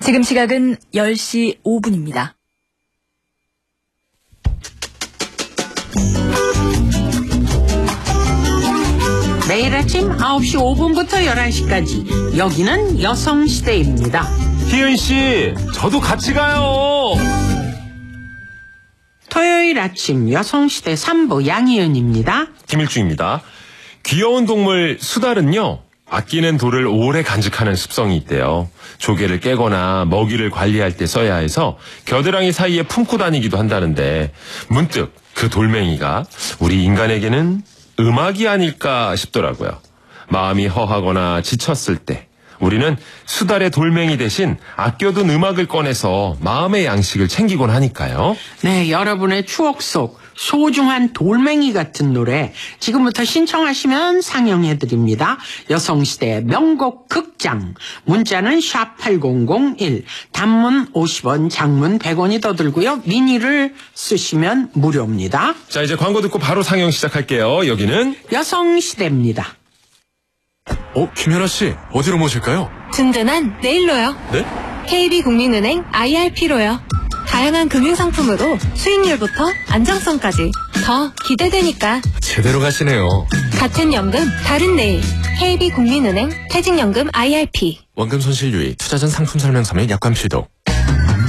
지금 시각은 10시 5분입니다. 매일 아침 9시 5분부터 11시까지 여기는 여성시대입니다. 희은씨, 저도 같이 가요. 토요일 아침 여성시대 3부 양희은입니다. 김일중입니다. 귀여운 동물 수달은요, 아끼는 돌을 오래 간직하는 습성이 있대요. 조개를 깨거나 먹이를 관리할 때 써야 해서 겨드랑이 사이에 품고 다니기도 한다는데, 문득 그 돌멩이가 우리 인간에게는 음악이 아닐까 싶더라고요. 마음이 허하거나 지쳤을 때 우리는 수달의 돌멩이 대신 아껴둔 음악을 꺼내서 마음의 양식을 챙기곤 하니까요. 네, 여러분의 추억 속 소중한 돌멩이 같은 노래 지금부터 신청하시면 상영해드립니다. 여성시대 명곡 극장. 문자는 샵8001, 단문 50원, 장문 100원이 더 들고요. 미니를 쓰시면 무료입니다. 자, 이제 광고 듣고 바로 상영 시작할게요. 여기는 여성시대입니다. 김연아 씨, 어디로 모실까요? 든든한 내일로요. 네? KB국민은행 IRP로요. 다양한 금융상품으로 수익률부터 안정성까지 더 기대되니까. 제대로 가시네요. 같은 연금, 다른 내일. KB국민은행 퇴직연금 IRP. 원금 손실 유의, 투자 전 상품 설명서 및 약관 필독.